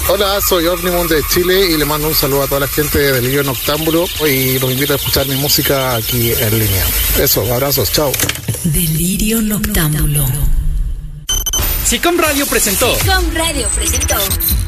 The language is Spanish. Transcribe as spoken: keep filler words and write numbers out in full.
Hola, soy Omnimon de Chile y le mando un saludo a toda la gente de Delirio Noctámbulo y los invito a escuchar mi música aquí en línea. Eso, abrazos, chao. Delirio Noctámbulo. Sicom Radio presentó. Sicom Radio presentó.